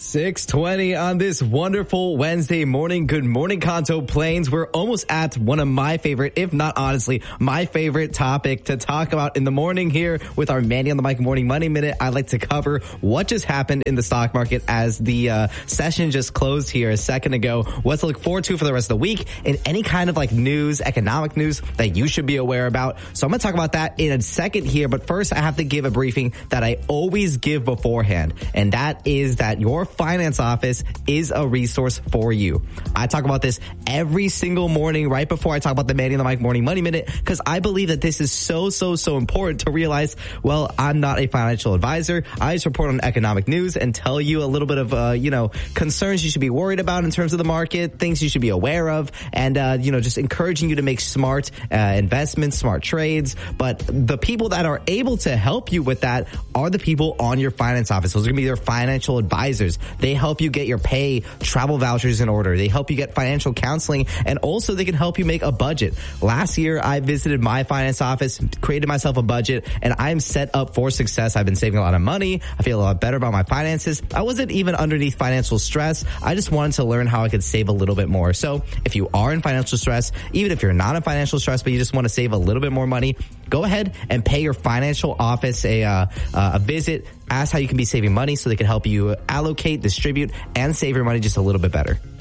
6:20 on this wonderful Wednesday morning. Good morning, Kanto Plains. We're almost at one of my favorite, if not honestly, my favorite topic to talk about in the morning here with our Manny on the Mic Morning Money Minute. I like to cover what just happened in the stock market as the session just closed here a second ago. What to look forward to for the rest of the week and any kind of like news, economic news that you should be aware about. So I'm going to talk about that in a second here. But first, I have to give a briefing that I always give beforehand. And that is that your finance office is a resource for you. I talk about this every single morning right before I talk about the Manny on the Mic Morning Money Minute because I believe that this is so important to realize, well, I'm not a financial advisor. I just report on economic news and tell you a little bit of, concerns you should be worried about in terms of the market, things you should be aware of, and, just encouraging you to make smart investments, smart trades. But the people that are able to help you with that are the people on your finance office. Those are going to be your financial advisors. They help you get your pay travel vouchers in order. They help you get financial counseling, and also they can help you make a budget. Last year, I visited my finance office, created myself a budget, and I'm set up for success. I've been saving a lot of money. I feel a lot better about my finances. I wasn't even underneath financial stress. I just wanted to learn how I could save a little bit more. So if you are in financial stress, even if you're not in financial stress, but you just want to save a little bit more money, go ahead and pay your financial office a visit. Ask how you can be saving money so they can help you allocate, distribute, and save your money just a little bit better.